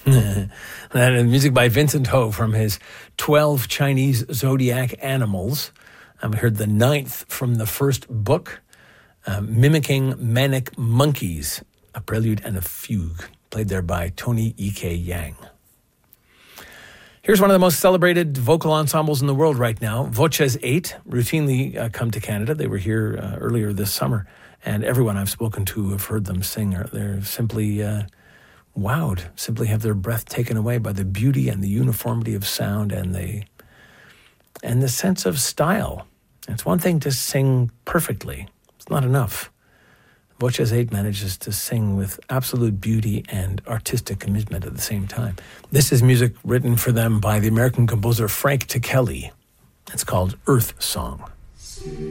That is music by Vincent Ho from his 12 Chinese zodiac animals. We heard the 9th from the first book, Mimicking Manic Monkeys, a prelude and a fugue, played there by Tony E.K. Yang. Here's one of the most celebrated vocal ensembles in the world right now, Voces 8, routinely come to Canada. They were here earlier this summer, and everyone I've spoken to have heard them sing. They're simply wowed, simply have their breath taken away by the beauty and the uniformity of sound and the sense of style. It's one thing to sing perfectly. It's not enough. Voces 8 manages to sing with absolute beauty and artistic commitment at the same time. This is music written for them by the American composer Frank Ticheli. It's called Earth Song.